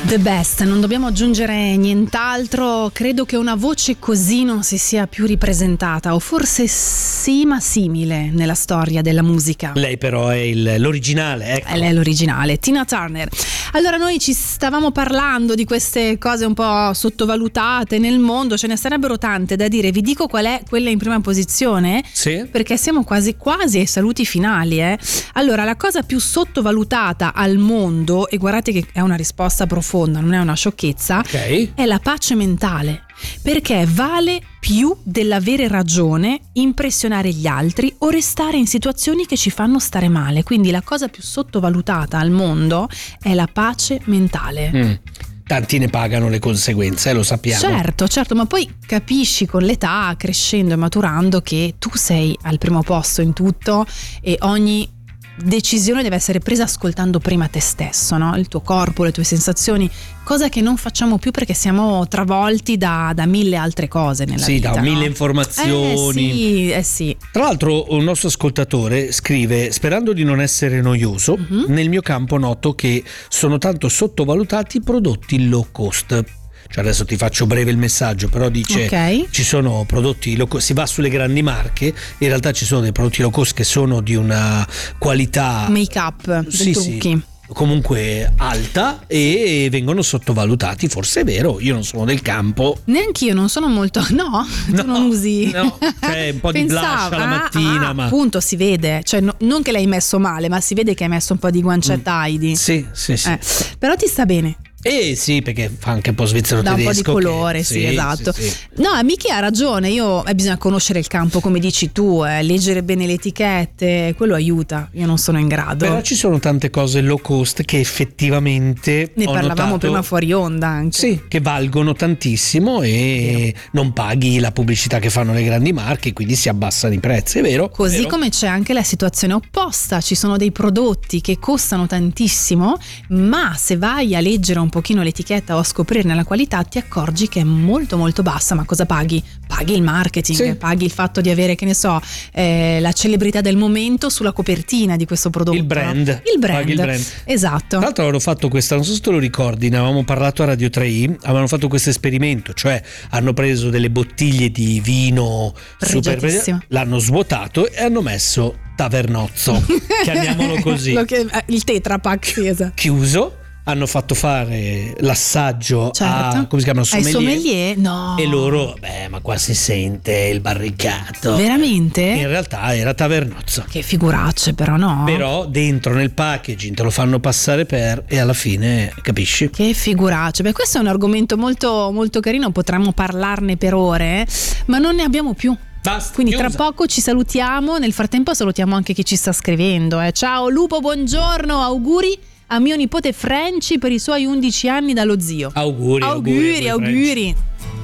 The best, non dobbiamo aggiungere nient'altro. Credo che una voce così non si sia più ripresentata, o forse sì, ma simile nella storia della musica. Lei però è l'originale, ecco. Lei è l'originale, Tina Turner. Allora, noi ci stavamo parlando di queste cose un po' sottovalutate nel mondo, ce ne sarebbero tante da dire. Vi dico qual è quella in prima posizione? Sì. Perché siamo quasi ai saluti finali. Allora, la cosa più sottovalutata al mondo, e guardate che è una risposta profonda, non è una sciocchezza, Ok. è la pace mentale, perché vale più dell'avere ragione, impressionare gli altri o restare in situazioni che ci fanno stare male. Quindi la cosa più sottovalutata al mondo è la pace mentale. Tanti ne pagano le conseguenze, lo sappiamo. Certo, ma poi capisci con l'età, crescendo e maturando, che tu sei al primo posto in tutto e ogni decisione deve essere presa ascoltando prima te stesso, no? Il tuo corpo, le tue sensazioni, cosa che non facciamo più perché siamo travolti da mille altre cose nella vita. Sì, da mille no? informazioni. Sì. Tra l'altro un nostro ascoltatore scrive: sperando di non essere noioso, nel mio campo noto che sono tanto sottovalutati i prodotti low cost. Cioè, adesso ti faccio breve il messaggio, però dice Ok. ci sono prodotti low cost, si va sulle grandi marche, in realtà ci sono dei prodotti low cost che sono di una qualità Make up, sì, trucchi. comunque alta e vengono sottovalutati. Forse è vero, io non sono del campo. Neanch'io non sono molto. No, tu non usi. No, c'è un po' di blush alla mattina, ma appunto si vede, cioè non che l'hai messo male, ma si vede che hai messo un po' di guancetta Heidi. sì. Però ti sta bene. Sì, perché fa anche un po' svizzero Da un tedesco. po' di colore, sì, esatto. Sì. No, Miki ha ragione, bisogna conoscere il campo, come dici tu, leggere bene le etichette, quello aiuta, io non sono in grado. Però ci sono tante cose low cost che effettivamente Ne ho parlavamo notato, prima fuori onda anche. sì, che valgono tantissimo e non paghi la pubblicità che fanno le grandi marche, quindi si abbassano i prezzi, è vero? Così vero? come c'è anche la situazione opposta, ci sono dei prodotti che costano tantissimo, ma se vai a leggere un pochino l'etichetta o a scoprirne la qualità ti accorgi che è molto molto bassa. Ma cosa paghi? Paghi il marketing, Sì. paghi il fatto di avere, che ne so, la celebrità del momento sulla copertina di questo prodotto. Il brand. Il brand. Paghi il brand. Esatto. Tra l'altro avevano fatto questa, non so se te lo ricordi, ne avevamo parlato a Radio 3i, avevano fatto questo esperimento, cioè hanno preso delle bottiglie di vino super, Pregiatissimo. l'hanno svuotato e hanno messo Tavernozzo, chiamiamolo così, Il Tetra Pak, sì, esatto. chiuso. Hanno fatto fare l'assaggio Certo. a, come si chiamano, Ai sommelier? No. e loro, ma qua si sente il barricato. Veramente? In realtà era Tavernozzo. Che figuracce, però, no? Però dentro nel packaging te lo fanno passare per, e alla fine capisci. Che figuracce. Beh, questo è un argomento molto molto carino, potremmo parlarne per ore, ma non ne abbiamo più. Basta, Quindi tra chiusa. poco ci salutiamo, nel frattempo salutiamo anche chi ci sta scrivendo. Ciao Lupo, buongiorno, auguri a mio nipote Franci per i suoi 11 anni dallo zio. Auguri. Auguri.